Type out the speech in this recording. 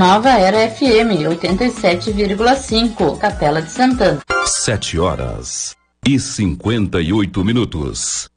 Nova Era FM 87,5, Capela de Santana. 7h58.